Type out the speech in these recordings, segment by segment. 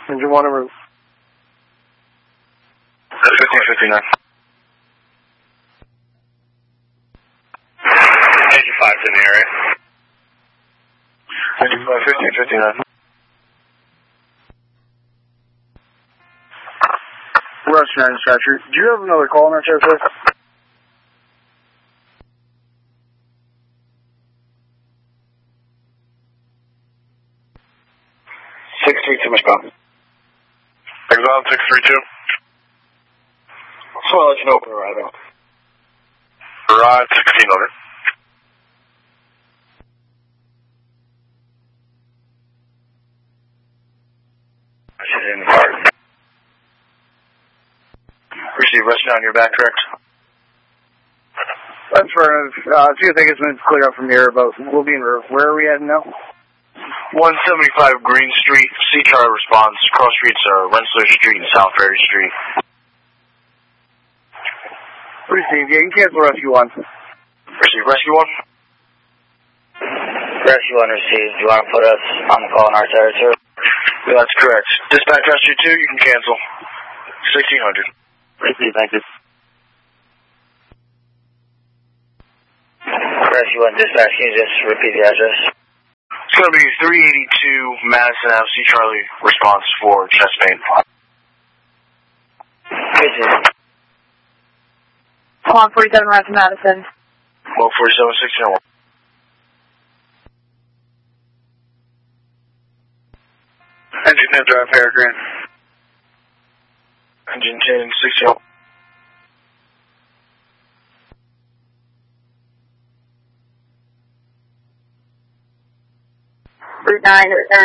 Engine 1 en route. 1559. Engine 5's in the area. Engine 5, 1559. Rush 9 dispatcher. Do you have another call on our chest, sir? 632, Michelle. Exile 632. Just want to let you know open arrival. Arrive 1600. She's in the car. Receive Rush 9, you're back, correct? That's fair enough. See, I think it's been clear up from here, but we'll be in route. Where are we at now? 175 Green Street, C Charlie response. Cross streets are Rensselaer Street and South Ferry Street. Receive. Yeah, you can cancel Rescue 1. Receive Rescue 1. Rescue 1 received. Do you want to put us on the call in our territory? Yeah, that's correct. Dispatch Rescue 2, you can cancel. 1600. Receive, thank you. Rescue 1 dispatch, can you just repeat the address? It's going to be 382 Madison Ave, C Charlie response for chest pain. Come on, 47 Madison Madison. Well, 47, 1601. Engine 10 drive Peregrine. Engine 10, 1601. Route 9,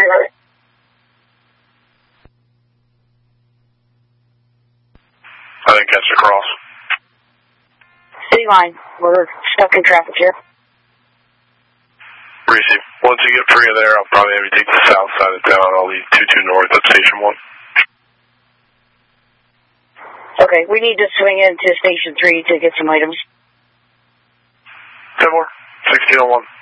I didn't catch the cross. City line. We're stuck in traffic here. Receive. Once you get free of there, I'll probably have you take the south side of town. I'll leave 22 north at Station 1. Okay, we need to swing into Station 3 to get some items. 10 more. 1601.